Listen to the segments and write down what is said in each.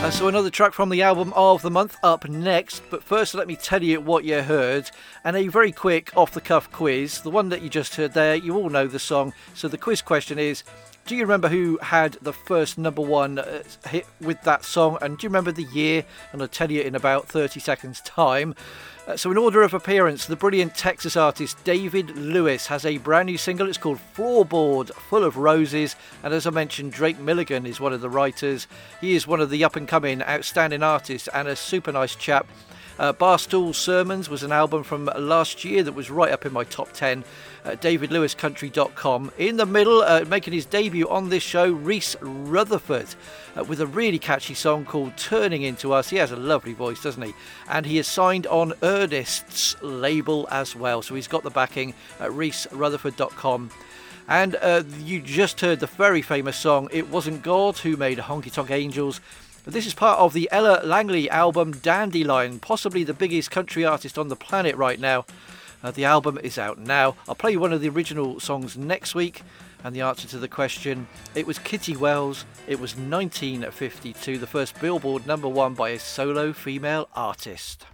So another track from the album of the month up next, but first let me tell you what you heard, and a very quick off-the-cuff quiz. The one that you just heard there, you all know the song, so the quiz question is, do you remember who had the first #1 hit with that song, and do you remember the year? And I'll tell you in about 30 seconds time. So in order of appearance, the brilliant Texas artist David Lewis has a brand new single. It's called Floorboard Full of Roses, and as I mentioned, Drake Milligan is one of the writers. He is one of the up-and-coming outstanding artists and a super nice chap. Barstool Sermons was an album from last year that was right up in my top 10. DavidLewisCountry.com. In the middle, making his debut on this show, Reese Rutherford, with a really catchy song called Turning Into Us. He has a lovely voice, doesn't he? And he is signed on Ernest's label as well, so he's got the backing at ReeseRutherford.com. And you just heard the very famous song It Wasn't God Who Made Honky Tonk Angels. This is part of the Ella Langley album Dandelion, possibly the biggest country artist on the planet right now. The album is out now. I'll play you one of the original songs next week, and the answer to the question, it was Kitty Wells. It was 1952, the first Billboard #1 by a solo female artist.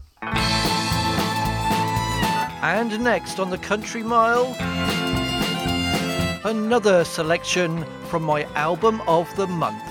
And next on the Country Mile, another selection from my album of the month.